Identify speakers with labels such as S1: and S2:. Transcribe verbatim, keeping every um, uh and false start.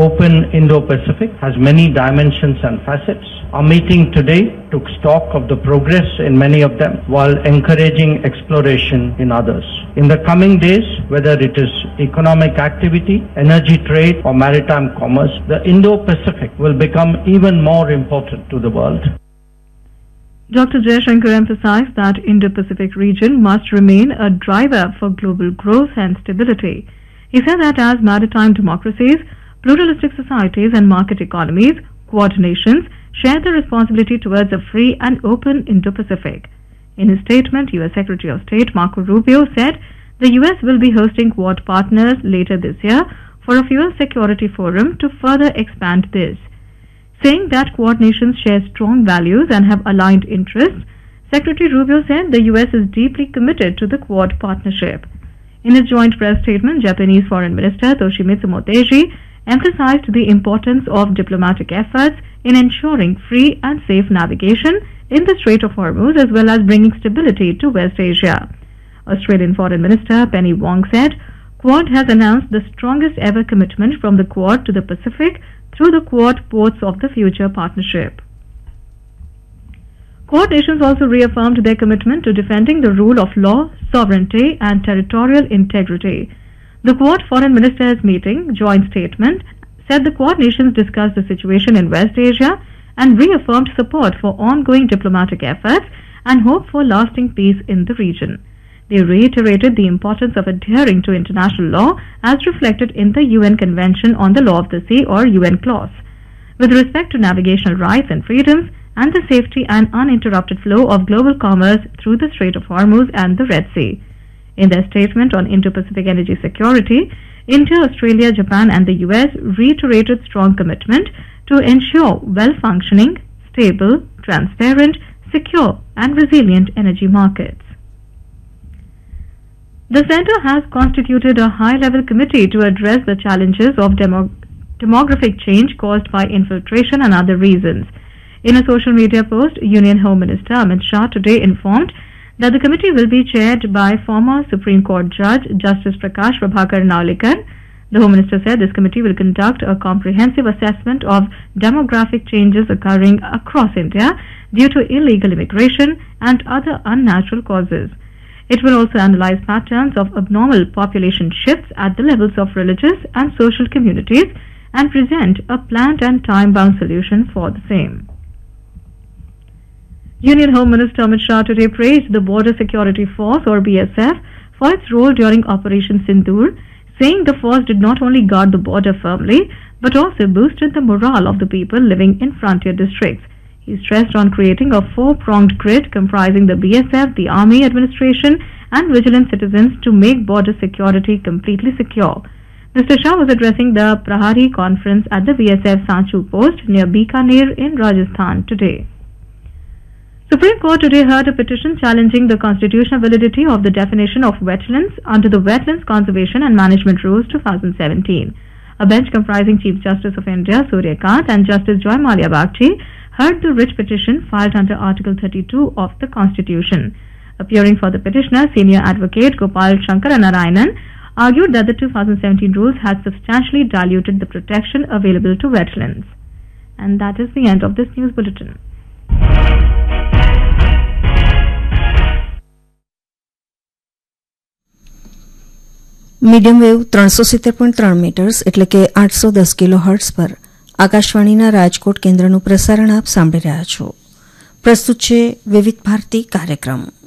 S1: open Indo-Pacific has many dimensions and facets. Our meeting today took stock of the progress in many of them while encouraging exploration in others. In the coming days, whether it is economic activity, energy trade or maritime commerce, the Indo-Pacific will become even more important to the world.
S2: Doctor Jaishankar emphasized that Indo-Pacific region must remain a driver for global growth and stability. He said that as maritime democracies, pluralistic societies and market economies, Quad nations share the responsibility towards a free and open Indo-Pacific. In his statement, U S Secretary of State Marco Rubio said the U S will be hosting Quad partners later this year for a fuel security forum to further expand this. Saying that Quad nations share strong values and have aligned interests, Secretary Rubio said the U S is deeply committed to the Quad partnership. In his joint press statement, Japanese Foreign Minister Toshimitsu Motegi emphasized the importance of diplomatic efforts in ensuring free and safe navigation in the Strait of Hormuz as well as bringing stability to West Asia. Australian Foreign Minister Penny Wong said Quad has announced the strongest ever commitment from the Quad to the Pacific through the Quad Ports of the Future partnership. Quad nations also reaffirmed their commitment to defending the rule of law, sovereignty and territorial integrity. The Quad Foreign Ministers meeting joint statement said the Quad nations discussed the situation in West Asia and reaffirmed support for ongoing diplomatic efforts and hope for lasting peace in the region. They reiterated the importance of adhering to international law as reflected in the U N Convention on the Law of the Sea or U N clause, with respect to navigational rights and freedoms and the safety and uninterrupted flow of global commerce through the Strait of Hormuz and the Red Sea. In their statement on Indo-Pacific energy security, India, Australia, Japan and the U S reiterated strong commitment to ensure well-functioning, stable, transparent, secure and resilient energy markets. The Centre has constituted a high-level committee to address the challenges of demo- demographic change caused by infiltration and other reasons. In a social media post, Union Home Minister Amit Shah today informed that the committee will be chaired by former Supreme Court Judge Justice Prakash Prabhakar Naulikar. The Home Minister said this committee will conduct a comprehensive assessment of demographic changes occurring across India due to illegal immigration and other unnatural causes. It will also analyze patterns of abnormal population shifts at the levels of religious and social communities and present a planned and time-bound solution for the same. Union Home Minister Amit Shah today praised the Border Security Force or B S F for its role during Operation Sindoor, saying the force did not only guard the border firmly but also boosted the morale of the people living in frontier districts. He stressed on creating a four-pronged grid comprising the B S F, the Army administration and vigilant citizens to make border security completely secure. Mister Shah was addressing the Prahari conference at the B S F Sanchu post near Bikaner in Rajasthan today. Supreme Court today heard a petition challenging the constitutional validity of the definition of wetlands under the Wetlands Conservation and Management Rules two thousand seventeen. A bench comprising Chief Justice of India Surya Kant and Justice Joy Malia Bagchi heard the writ petition filed under Article thirty-two of the Constitution. Appearing for the petitioner, Senior Advocate Gopal Shankara Narayanan argued that the two thousand seventeen rules had substantially diluted the protection available to wetlands. And that is the end of this news bulletin.
S3: Medium wave ત્રણસો સિત્તેર point ત્રણ metres એટલે કે આઠસો દસ kilo hertz પર આકાશવાણીના રાજકોટ કેન્દ્રનું પ્રસારણ આપ સાંભળી રહ્યા છો. પ્રસ્તુત છે વિવિધ ભારતી કાર્યક્રમ.